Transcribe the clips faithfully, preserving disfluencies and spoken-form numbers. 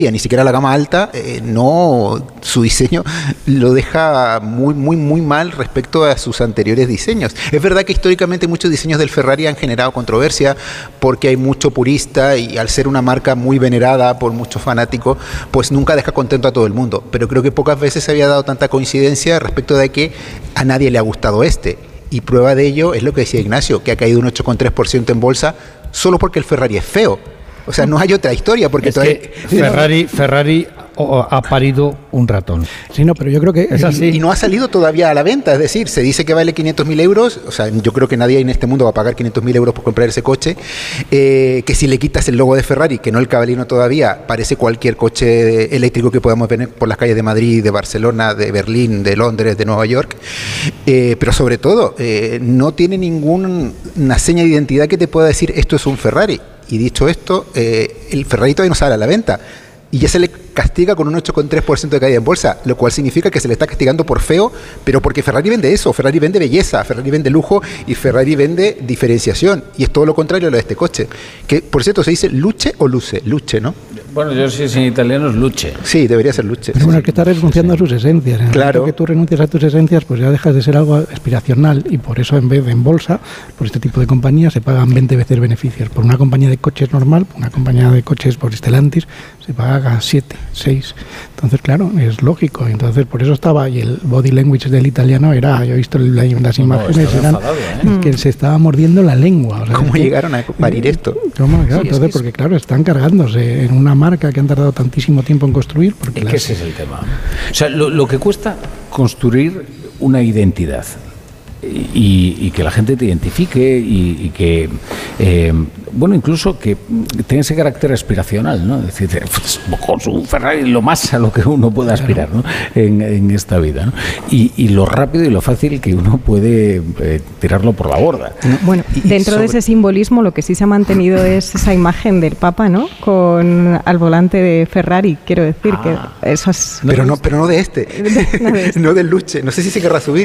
ni siquiera la gama alta, eh, no, su diseño lo deja muy, muy, muy mal respecto a sus anteriores diseños. Es verdad que históricamente muchos diseños del Ferrari han generado controversia porque hay mucho purista y al ser una marca muy venerada por muchos fanáticos, pues nunca deja contento a todo el mundo. Pero creo que pocas veces se había dado tanta coincidencia respecto de que a nadie le ha gustado este. Y prueba de ello es lo que decía Ignacio, que ha caído un ocho coma tres por ciento en bolsa solo porque el Ferrari es feo. O sea, no hay otra historia, porque es todavía... que Ferrari, Ferrari ha parido un ratón. Sí, no, pero yo creo que es así. Y no ha salido todavía a la venta, es decir, se dice que vale quinientos mil euros, o sea, yo creo que nadie en este mundo va a pagar quinientos mil euros por comprar ese coche, eh, que si le quitas el logo de Ferrari, que no el cabalino todavía, parece cualquier coche eléctrico que podamos ver por las calles de Madrid, de Barcelona, de Berlín, de Londres, de Nueva York, eh, pero sobre todo, eh, no tiene ninguna seña de identidad que te pueda decir esto es un Ferrari. Y dicho esto, eh, el Ferrari todavía no sale a la venta. Y ya se le castiga con un ocho coma tres por ciento de caída en bolsa, lo cual significa que se le está castigando por feo, pero porque Ferrari vende eso, Ferrari vende belleza, Ferrari vende lujo y Ferrari vende diferenciación. Y es todo lo contrario a lo de este coche. Que, por cierto, se dice luce o luce, luce, ¿no? Bueno, yo si es en italiano es luce. Sí, debería ser luce. Pero bueno, es que está renunciando sí, sí. a sus esencias. En el claro. que tú renuncias a tus esencias, pues ya dejas de ser algo aspiracional y por eso en vez de en bolsa, por este tipo de compañías se pagan veinte veces beneficios. Por una compañía de coches normal, por una compañía de coches por Stellantis, se paga siete, seis. Entonces, claro, es lógico. Entonces, por eso estaba, y el body language del italiano era, yo he visto las imágenes, no, eran enfadado, ¿eh? que se estaba mordiendo la lengua. O sea, ¿Cómo que, llegaron a parir esto? ¿Cómo? Claro, sí, entonces, es que porque es... claro, están cargándose en una marca que han tardado tantísimo tiempo en construir. Porque es las... que ese es el tema. O sea, lo, lo que cuesta construir una identidad y, y que la gente te identifique y, y que, eh, bueno, incluso que tenga ese carácter aspiracional, ¿no? Es decir, pues, con un Ferrari lo más a lo que uno puede aspirar, ¿no? en, en esta vida, ¿no? Y, y lo rápido y lo fácil que uno puede eh, tirarlo por la borda. Bueno, y dentro sobre... de ese simbolismo lo que sí se ha mantenido es esa imagen del Papa, ¿no? Con al volante de Ferrari, quiero decir ah, que eso es... Pero no, pero no de este, no, de este. no del Luce, no sé si se querrá subir,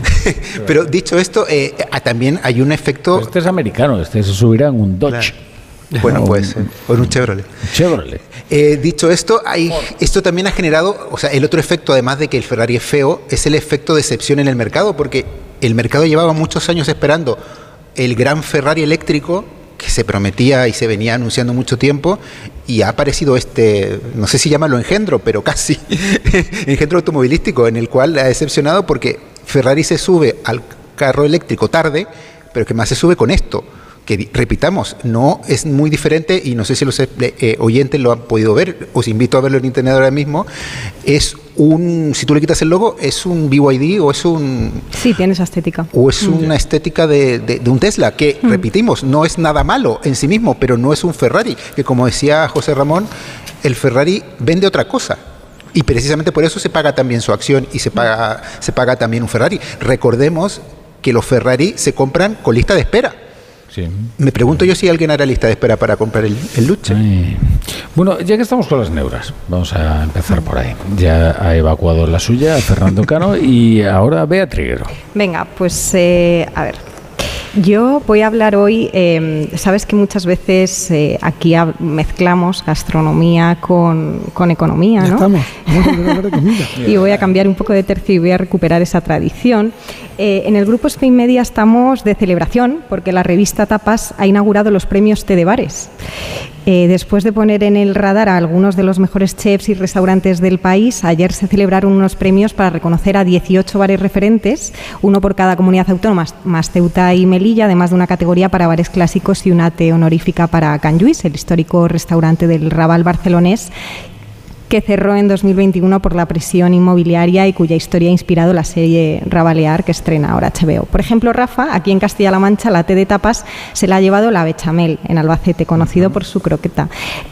pero dicho esto, eh, también hay un efecto... Pero este es americano, este se subirá en un Dodge. Claro. Bueno, puede ser. O en un Chevrolet. Chevrolet. Eh, dicho esto, hay, esto también ha generado, o sea, el otro efecto, además de que el Ferrari es feo, es el efecto de decepción en el mercado, porque el mercado llevaba muchos años esperando el gran Ferrari eléctrico que se prometía y se venía anunciando mucho tiempo, y ha aparecido este, no sé si llamarlo engendro, pero casi, engendro automovilístico, en el cual ha decepcionado porque Ferrari se sube al carro eléctrico tarde, pero que más se sube con esto, que repitamos, no es muy diferente, y no sé si los eh, oyentes lo han podido ver, os invito a verlo en internet ahora mismo. Es un, si tú le quitas el logo, es un B Y D o es un... Sí, tiene esa estética. O es mm. una estética de, de, de un Tesla, que mm. repetimos, no es nada malo en sí mismo, pero no es un Ferrari, que como decía José Ramón, el Ferrari vende otra cosa. Y precisamente por eso se paga también su acción y se paga, se paga también un Ferrari. Recordemos que los Ferrari se compran con lista de espera. Sí. Me pregunto yo si alguien hará lista de espera para comprar el, el Luce. Ay. Bueno, ya que estamos con las neuras, vamos a empezar por ahí. Ya ha evacuado la suya Fernando Cano y ahora Bea Triguero. Venga, pues eh, a ver. Yo voy a hablar hoy, eh, sabes que muchas veces eh, aquí mezclamos gastronomía con, con economía, ¿no? Ya estamos, vamos a hablar de comida. Y voy a cambiar un poco de tercio y voy a recuperar esa tradición. Eh, en el grupo Spain Media estamos de celebración porque la revista Tapas ha inaugurado los premios Té de Bares. Eh, después de poner en el radar a algunos de los mejores chefs y restaurantes del país, ayer se celebraron unos premios para reconocer a dieciocho bares referentes, uno por cada comunidad autónoma, más Ceuta y Melilla, además de una categoría para bares clásicos y una T honorífica para Can Lluís, el histórico restaurante del Raval barcelonés, que cerró en dos mil veintiuno por la presión inmobiliaria y cuya historia ha inspirado la serie Rabalear que estrena ahora H B O. Por ejemplo, Rafa, aquí en Castilla-La Mancha, la T de tapas se la ha llevado la Bechamel, en Albacete, conocido uh-huh. por su croqueta.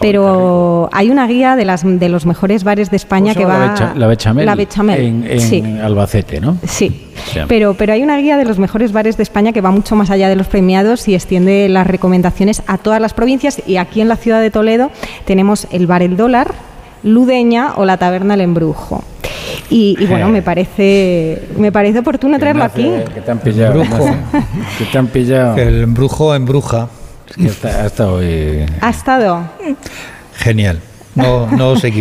Pero hay una guía de, las, de los mejores bares de España que va... La, becha, la Bechamel, la Bechamel en, en sí. Albacete, ¿no? Sí. Sí. Pero, pero hay una guía de los mejores bares de España que va mucho más allá de los premiados y extiende las recomendaciones a todas las provincias. Y aquí en la ciudad de Toledo tenemos el Bar El Dólar, Ludeña o la Taberna El Embrujo. Y, y bueno, me parece me parece oportuno traerlo aquí. Que te han pillado. Embrujo. Que te han pillado. El embrujo embruja. Es que está, ha estado hoy... ¿Ha estado? Genial. No, no os